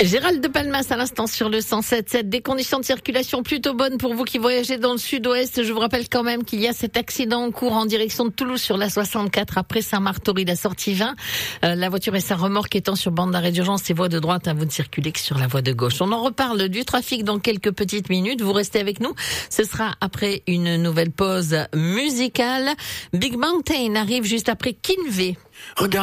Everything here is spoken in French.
Gérald de Palmas à l'instant sur le 107.7. Des conditions de circulation plutôt bonnes pour vous qui voyagez dans le sud-ouest. Je vous rappelle quand même qu'il y a cet accident en cours en direction de Toulouse sur la 64 après Saint-Martory, la sortie 20. La voiture et sa remorque étant sur bande d'arrêt d'urgence et voie de droite, vous ne circulez que sur la voie de gauche. On en reparle du trafic dans quelques petites minutes. Vous restez avec nous. Ce sera après une nouvelle pause musicale. Big Mountain arrive juste après Kinvey. Regarde.